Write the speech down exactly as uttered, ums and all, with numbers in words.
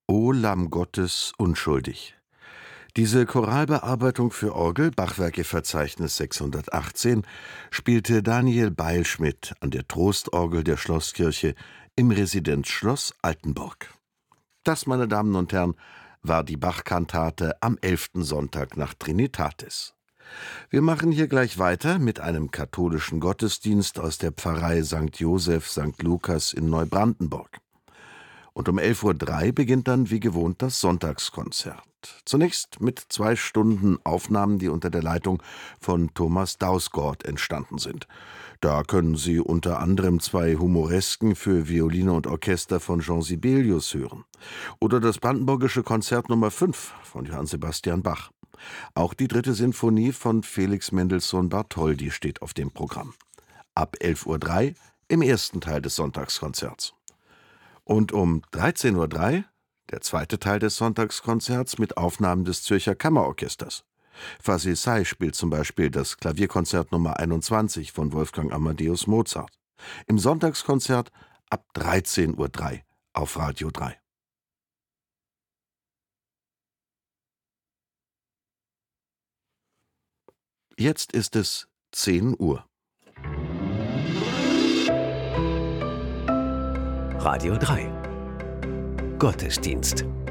O Lamm Gottes, unschuldig. Diese Choralbearbeitung für Orgel, Bachwerkeverzeichnis sechshundertachtzehn, spielte Daniel Beilschmidt an der Trostorgel der Schlosskirche im Residenzschloss Altenburg. Das, meine Damen und Herren, war die Bach-Kantate am elften Sonntag nach Trinitatis. Wir machen hier gleich weiter mit einem katholischen Gottesdienst aus der Pfarrei Sankt Joseph Sankt Lukas in Neubrandenburg. Und um elf Uhr drei beginnt dann wie gewohnt das Sonntagskonzert. Zunächst mit zwei Stunden Aufnahmen, die unter der Leitung von Thomas Dausgaard entstanden sind. Da können Sie unter anderem zwei Humoresken für Violine und Orchester von Jean Sibelius hören. Oder das Brandenburgische Konzert Nummer fünf von Johann Sebastian Bach. Auch die dritte Sinfonie von Felix Mendelssohn Bartholdy steht auf dem Programm. Ab elf Uhr drei im ersten Teil des Sonntagskonzerts. Und um dreizehn Uhr drei der zweite Teil des Sonntagskonzerts mit Aufnahmen des Zürcher Kammerorchesters. Fazil Say spielt zum Beispiel das Klavierkonzert Nummer einundzwanzig von Wolfgang Amadeus Mozart. Im Sonntagskonzert ab dreizehn Uhr drei auf Radio drei. Jetzt ist es zehn Uhr. Radio drei. Gottesdienst.